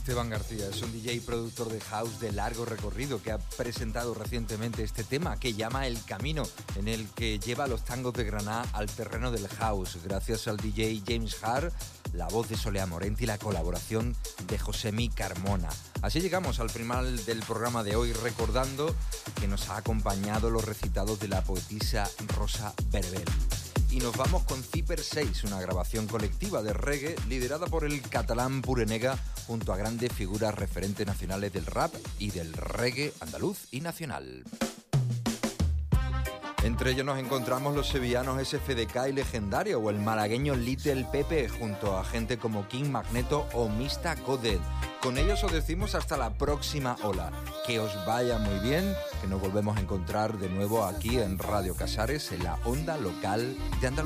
Esteban García es un DJ y productor de house de largo recorrido que ha presentado recientemente este tema que llama El Camino, en el que lleva los tangos de Granada al terreno del house, gracias al DJ James Hart, la voz de Solea Morente y la colaboración de Josemi Carmona. Así llegamos al final del programa de hoy, recordando que nos ha acompañado los recitados de la poetisa Rosa Berbel. Y nos vamos con Zipper 6, una grabación colectiva de reggae liderada por el catalán Purenega junto a grandes figuras referentes nacionales del rap y del reggae andaluz y nacional. Entre ellos nos encontramos los sevillanos SFDK y Legendario o el malagueño Little Pepe junto a gente como King Magneto o Mista Coded. Con ellos os decimos hasta la próxima ola. Que os vaya muy bien, que nos volvemos a encontrar de nuevo aquí en Radio Casares, en la onda local de Andalucía.